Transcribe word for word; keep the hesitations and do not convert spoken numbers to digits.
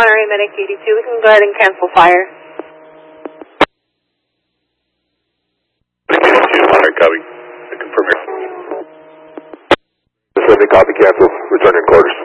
Monterey Medic eighty-two. We can go ahead and cancel fire. eighty-two, Monterey, copy. Confirm your. Pacific, copy, cancel. Returning quarters.